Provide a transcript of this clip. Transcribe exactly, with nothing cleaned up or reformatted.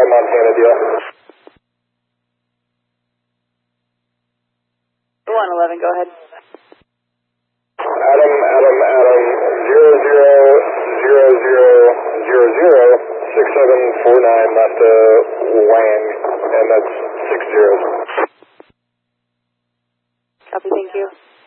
Montana deal. one eleven, go ahead. Adam, Adam, Adam, zero zero zero zero zero zero six seven four nine left a Wang, and that's six zeros. Copy, thank you.